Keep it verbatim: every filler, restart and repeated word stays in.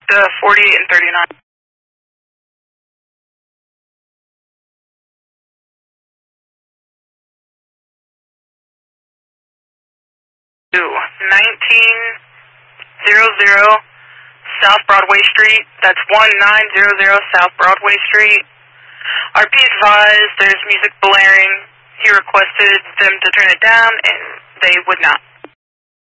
The forty-eight and thirty-nine. nineteen hundred South Broadway Street. That's nineteen hundred South Broadway Street. R P advised there's music blaring. He requested them to turn it down, and they would not.